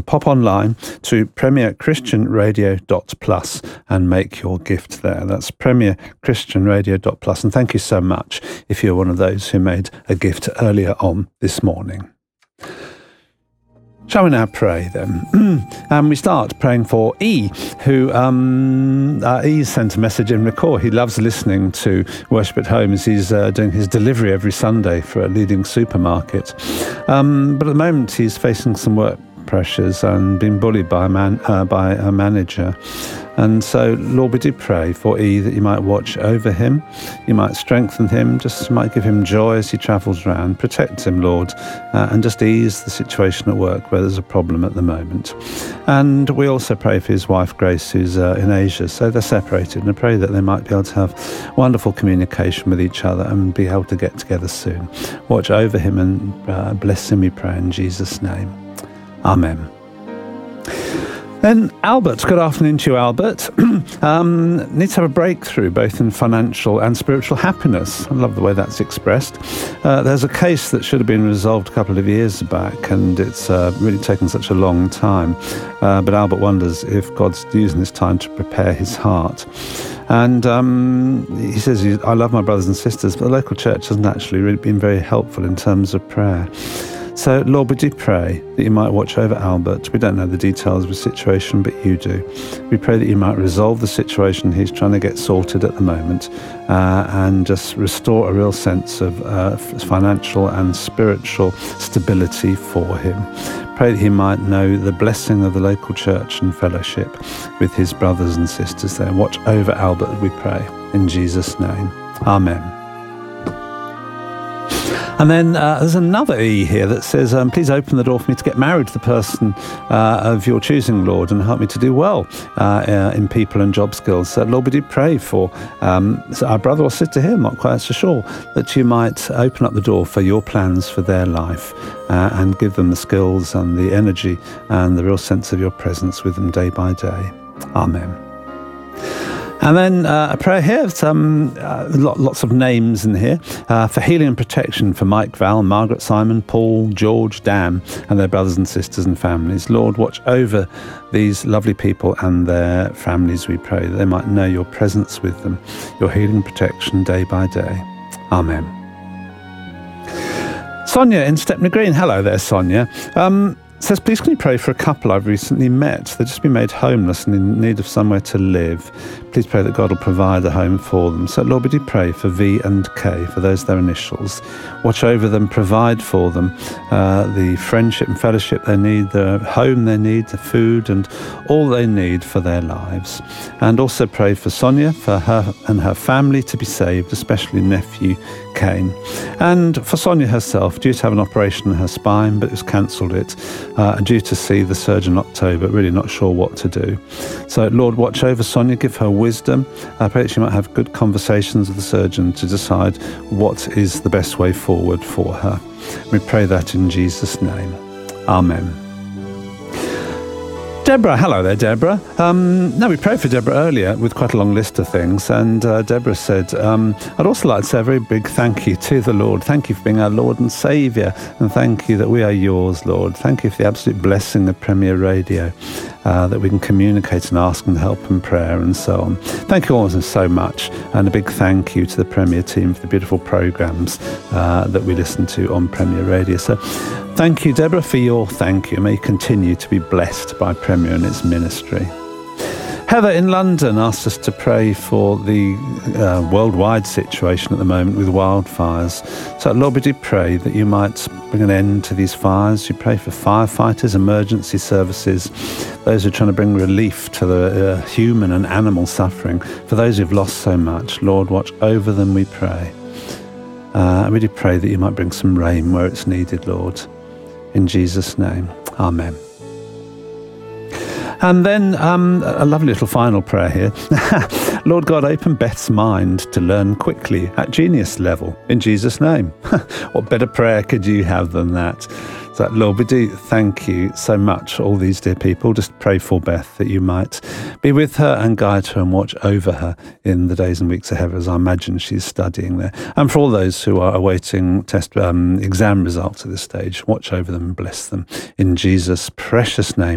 pop online to premierchristianradio.plus and make your gift there. That's premierchristianradio.plus. And thank you so much if you're one of those who made a gift earlier on this morning. Shall we now pray then? And we start praying for E, who E sent a message in record. He loves listening to Worship at Home as he's doing his delivery every Sunday for a leading supermarket. But at the moment he's facing some work pressures and being bullied by a manager. And so, Lord, we do pray for E that you might watch over him, you might strengthen him, just might give him joy as he travels around, protect him, Lord, and just ease the situation at work where there's a problem at the moment. And we also pray for his wife, Grace, who's in Asia, so they're separated, and I pray that they might be able to have wonderful communication with each other and be able to get together soon. Watch over him and bless him, we pray, in Jesus' name. Amen. Then Albert, good afternoon to you, Albert. Needs to have a breakthrough both in financial and spiritual happiness. I love the way that's expressed. There's a case that should have been resolved a couple of years back, and it's really taken such a long time. But Albert wonders if God's using this time to prepare his heart. And he says, I love my brothers and sisters, but the local church hasn't actually really been very helpful in terms of prayer. So, Lord, we do pray that you might watch over Albert. We don't know the details of the situation, but you do. We pray that you might resolve the situation he's trying to get sorted at the moment and just restore a real sense of financial and spiritual stability for him. Pray that he might know the blessing of the local church and fellowship with his brothers and sisters there. Watch over Albert, we pray, in Jesus' name. Amen. And then there's another E here that says, please open the door for me to get married to the person of your choosing, Lord, and help me to do well in people and job skills. So, Lord, we do pray for our brother or sister here, I'm not quite so sure, that you might open up the door for your plans for their life and give them the skills and the energy and the real sense of your presence with them day by day. Amen. And then a prayer here, lots of names in here, for healing and protection for Mike, Val, Margaret, Simon, Paul, George, Dan, and their brothers and sisters and families. Lord, watch over these lovely people and their families, we pray, that they might know your presence with them, your healing and protection day by day. Amen. Sonia in Stepney Green. Hello there, Sonia. Says, please can you pray for a couple I've recently met? They've just been made homeless and in need of somewhere to live. Please pray that God will provide a home for them. So, Lord, we do pray for V and K, for those their initials. Watch over them, provide for them the friendship and fellowship they need, the home they need, the food and all they need for their lives. And also pray for Sonia, for her and her family to be saved, especially nephew Kane. And for Sonia herself, due to have an operation in her spine, but has cancelled it, due to see the surgeon in October, really not sure what to do. So, Lord, watch over Sonia, give her wisdom. I pray that she might have good conversations with the surgeon to decide what is the best way forward for her. We pray that in Jesus' name. Amen. Deborah, hello there, Deborah. We prayed for Deborah earlier with quite a long list of things, and Deborah said, I'd also like to say a very big thank you to the Lord. Thank you for being our Lord and Saviour, and thank you that we are yours, Lord. Thank you for the absolute blessing of Premier Radio, that we can communicate and ask and help in prayer and so on. Thank you all so much, and a big thank you to the Premier team for the beautiful programmes that we listen to on Premier Radio. So thank you, Deborah, for your thank you. May you continue to be blessed by Premier and its ministry. Heather in London asked us to pray for the worldwide situation at the moment with wildfires. So, Lord, we do pray that you might bring an end to these fires. You pray for firefighters, emergency services, those who are trying to bring relief to the human and animal suffering. For those who've lost so much, Lord, watch over them, we pray. We do pray that you might bring some rain where it's needed, Lord. In Jesus' name, amen. And then a lovely little final prayer here. Lord God, open Beth's mind to learn quickly at genius level. In Jesus' name. What better prayer could you have than that? So, Lord, we do thank you so much, all these dear people. Just pray for Beth that you might be with her and guide her and watch over her in the days and weeks ahead, as I imagine she's studying there. And for all those who are awaiting exam results at this stage, watch over them and bless them. In Jesus' precious name.